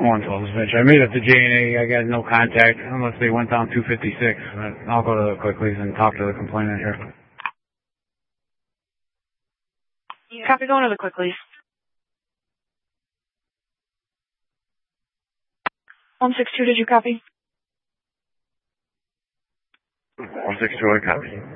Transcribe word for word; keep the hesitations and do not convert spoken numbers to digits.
one twelve is Mitch. I made it to J and A. I got no contact unless they went down two fifty-six. I'll go to the Quicklys and talk to the complainant here. Copy, going to the Quicklys. one six two, did you copy? one six two, I copy.